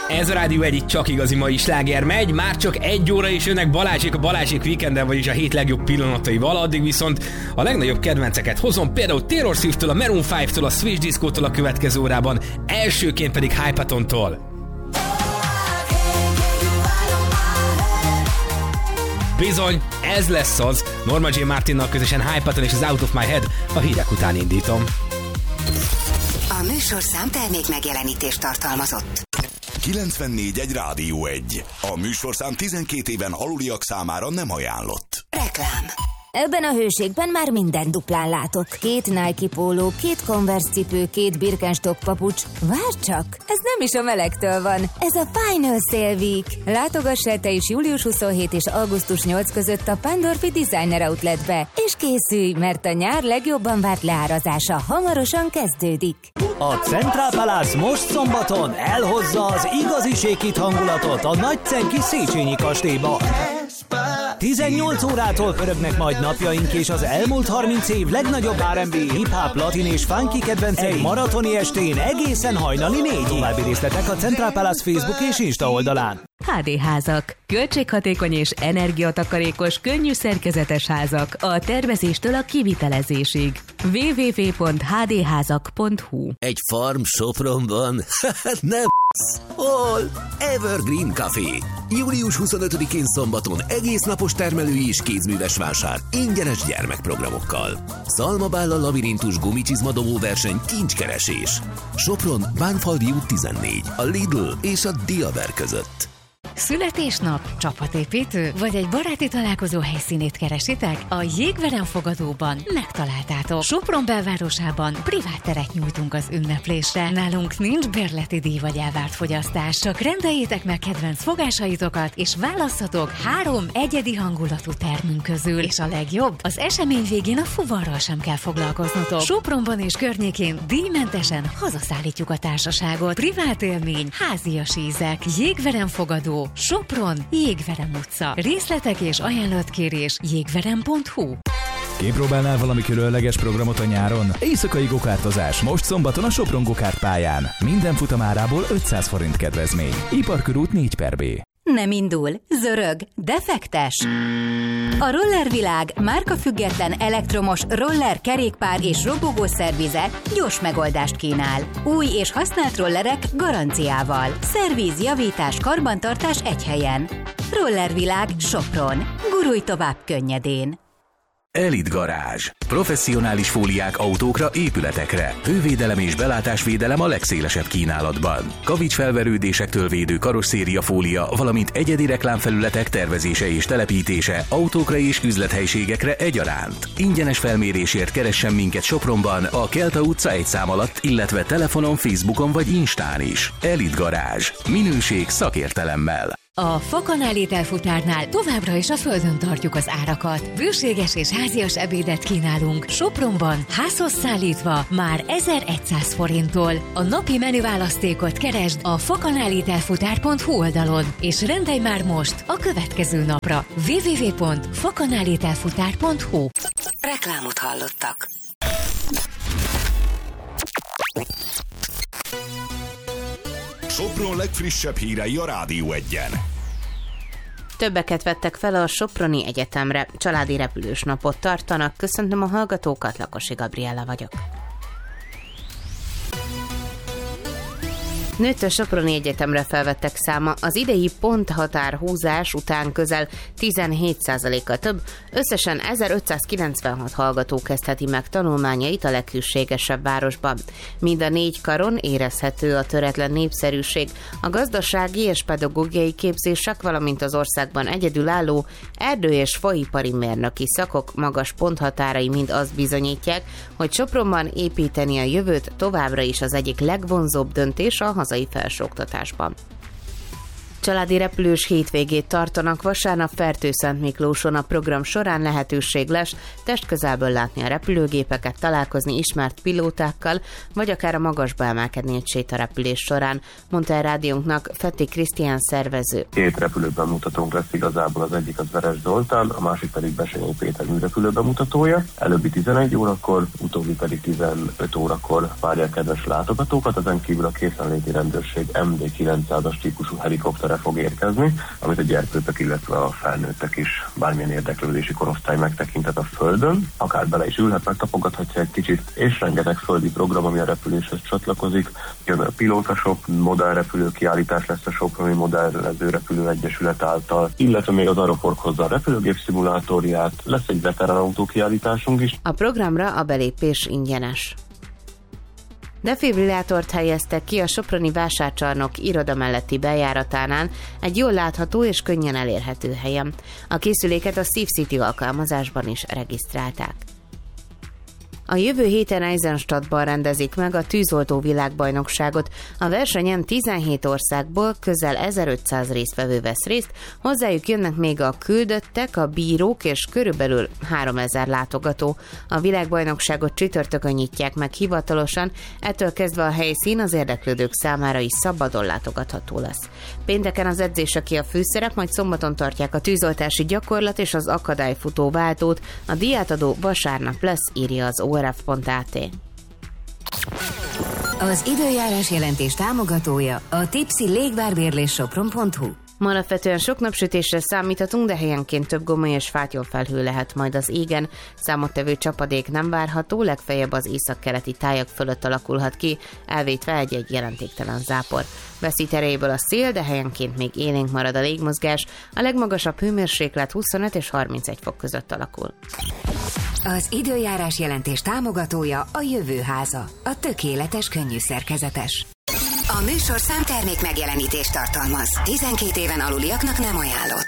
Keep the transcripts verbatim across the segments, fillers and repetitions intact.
Ez a Rádió egy, itt csak igazi mai sláger megy, már csak egy óra is jönnek Balázsék a Balázsék Weekenden, vagyis a hét legjobb pillanataival, addig viszont a legnagyobb kedvenceket hozom, például Taylor Swift-től, a Maroon öt-től, a Switch Disco-tól a következő órában, elsőként pedig Hypaton-tól. Bizony, ez lesz az, Norma J. Martinnal közösen Hypaton és az Out of My Head, a hírek után indítom. A műsorszám termék megjelenítést tartalmazott. kilencvennégy egy Rádió egy. A műsorszám tizenkét éven aluliak számára nem ajánlott. Reklám. Ebben a hőségben már minden duplán látok. Két Nike póló, két Converse cipő, két Birkenstock papucs. Várj csak, ez nem is a melegtől van. Ez a Final Sale Week. Látogass el te is július huszonhetedike és augusztus nyolcadika között a Pandorfi Designer Outletbe, és készülj, mert a nyár legjobban várt leárazása hamarosan kezdődik. A Central Palace most szombaton elhozza az igazi sékít hangulatot a nagycenki Széchenyi kastélyba. tizennyolc órától pörögnek majd napjaink, és az elmúlt harminc év legnagyobb er end bé, hip-hop, latin és funky kedvencei egy maratoni estén egészen hajnali négyig. További részletek a Central Palace Facebook és Insta oldalán. há dé házak. Költséghatékony és energiatakarékos, könnyű szerkezetes házak a tervezéstől a kivitelezésig. double-u double-u double-u pont há dé házak pont hú. Egy farm Sopronban? Nem hol? Evergreen Café. július huszonötödikén szombaton egész napos termelői és kézműves vásár ingyenes gyermekprogramokkal. Szalmabálla labirintus gumicsizmadobó verseny, kincskeresés. Sopron, Bánfalvi út tizennégy, a Lidl és a Diaver között. Születésnap, csapatépítő vagy egy baráti találkozó helyszínét keresitek? A Jégverem fogadóban megtaláltátok. Sopron belvárosában privát teret nyújtunk az ünneplésre. Nálunk nincs bérleti díj vagy elvárt fogyasztás, csak rendeljétek meg kedvenc fogásaitokat, és válasszatok három egyedi hangulatú termünk közül. És a legjobb, az esemény végén a fuvarral sem kell foglalkoznotok. Sopronban és környékén díjmentesen hazaszállítjuk a társaságot. Privát élmény, házias ízek, Jégverem fogadó, Sopron, Jégverem utca. Részletek és ajánlatkérés jégverem pont hú. Kipróbálnál valami különleges programot a nyáron? Éjszakai gokártozás most szombaton a Sopron Gokárt pályán. Minden futamárából ötszáz forint kedvezmény. Iparkörút négy per bé. Nem indul, zörög, defektes. A Rollervilág márkafüggetlen elektromos roller, kerékpár és robogó szervize gyors megoldást kínál. Új és használt rollerek garanciával. Szerviz, javítás, karbantartás egy helyen. Rollervilág Sopron. Gurulj tovább könnyedén. Elite Garázs. Professzionális fóliák autókra, épületekre. Hővédelem és belátásvédelem a legszélesebb kínálatban. Kavicsfelverődésektől védő karosszéria fólia, valamint egyedi reklámfelületek tervezése és telepítése autókra és üzlethelyiségekre egyaránt. Ingyenes felmérésért keressen minket Sopronban, a Kelta utca egy szám alatt, illetve telefonon, Facebookon vagy Instán is. Elite Garázs. Minőség szakértelemmel. A Fakanál ételfutárnál továbbra is a földön tartjuk az árakat. Bőséges és házias ebédet kínálunk Sopronban, házhoz szállítva már ezerszáz forinttól. A napi menüválasztékot keresd a fakanálitelfutár pont hú oldalon, és rendelj már most a következő napra. double-u double-u double-u pont fakanálitelfutár pont hú. Reklámot hallottak. Sopron legfrissebb hírei a Rádió egyen. Többeket vettek fel a Soproni Egyetemre. Családi repülős napot tartanak. Köszöntöm a hallgatókat, Lakosi Gabriella vagyok. Nőtt a Soproni Egyetemre felvettek száma, az idei ponthatárhúzás után közel tizenhét százalékkal több, összesen ezerötszázkilencvenhat hallgató kezdheti meg tanulmányait a leghűségesebb városban. Mind a négy karon érezhető a töretlen népszerűség, a gazdasági és pedagógiai képzések, valamint az országban egyedülálló erdő- és faipari mérnöki szakok magas ponthatárai mind azt bizonyítják, hogy Sopronban építeni a jövőt továbbra is az egyik legvonzóbb döntés a hazai felsőoktatásban. Családi repülős hétvégét tartanak vasárnap Fertőszentmiklóson. A program során lehetőség lesz testközelből látni a repülőgépeket, találkozni ismert pilótákkal, vagy akár a magasba emelkedni egy sétarepülés során, mondta el rádiónknak Fetti Krisztián szervező. Két repülőbemutatónk lesz igazából, az egyik az Veres Zoltán, a másik pedig Besenyei Péter műrepülőbemutatója. Előbbi tizenegy órakor, utóbbi pedig tizenöt órakor várják kedves látogatókat, ezen kívül a készenléti rendőrség em dé kilencszázas típusú helikoptere fog érkezni, amit a gyerkőcök, illetve a felnőttek is bármilyen érdeklődési korosztály megtekinthet a földön. Akár bele is ülhet, megtapogathatja egy kicsit, és rengeteg földi program, ami a repüléshez csatlakozik. Jön a pilótasok, modellrepülő kiállítás lesz a Soproni Modellező Repülő Egyesület által, illetve még az Aerofork hozza a repülőgép szimulátorját, lesz egy veteránautó kiállításunk is. A programra a belépés ingyenes. Defibrillátort helyeztek ki a soproni vásárcsarnok iroda melletti bejáratánál egy jól látható és könnyen elérhető helyen. A készüléket a SafeCity alkalmazásban is regisztrálták. A jövő héten Eisenstadtban rendezik meg a tűzoltó világbajnokságot. A versenyen tizenhét országból közel ezerötszáz résztvevő vesz részt, hozzájuk jönnek még a küldöttek, a bírók és körülbelül háromezer látogató. A világbajnokságot csütörtökön nyitják meg hivatalosan, ettől kezdve a helyszín az érdeklődők számára is szabadon látogatható lesz. Pénteken az edzések a főszerep, majd szombaton tartják a tűzoltási gyakorlat és az akadályfutó váltót. A díjátadó vasárnap lesz, írja az o er ef pont á té. Az időjárás jelentés támogatója a Tipsy légvárbérlés sopron pont hu. Ma alapvetően sok napsütésre számíthatunk, de helyenként több gomoly és fátyolfelhő lehet majd az égen. Számottevő csapadék nem várható, legfeljebb az északkeleti tájak fölött alakulhat ki, elvétve egy-egy jelentéktelen zápor. Veszít erejéből a szél, de helyenként még élénk marad a légmozgás, a legmagasabb hőmérséklet huszonöt és harmincegy fok között alakul. Az időjárás jelentés támogatója a Jövőháza, a tökéletes könnyű szerkezetes. A műsorszám termék megjelenítést tartalmaz. tizenkét éven aluliaknak nem ajánlott.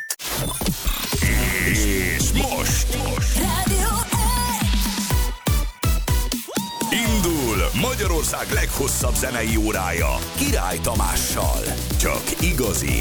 És most Rádió indul Magyarország leghosszabb zenei órája Király Tamással. Csak igazi